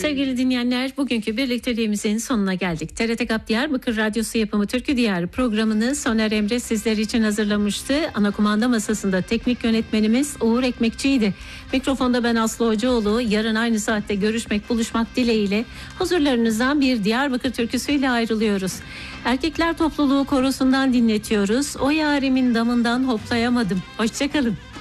Sevgili dinleyenler, bugünkü birlikteliğimizin sonuna geldik. TRT GAP Diyarbakır Radyosu yapımı Türkü Diyarı programını Soner Emre sizler için hazırlamıştı. Ana kumanda masasında teknik yönetmenimiz Uğur Ekmekçi'ydi. Mikrofonda ben Aslı Hocaoğlu. Yarın aynı saatte buluşmak dileğiyle huzurlarınızdan bir Diyarbakır türküsüyle ayrılıyoruz. Erkekler Topluluğu korosundan dinletiyoruz. O yarimin damından hoplayamadım. Hoşçakalın.